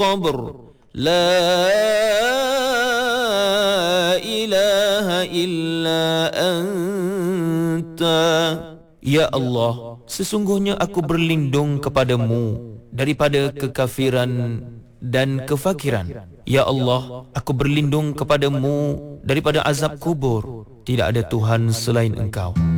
sabr, la ilaha illa anta. Ya Allah, sesungguhnya aku berlindung kepadamu daripada kekafiran dan kefakiran. Ya Allah, aku berlindung kepadamu daripada azab kubur. Tidak ada Tuhan selain Engkau.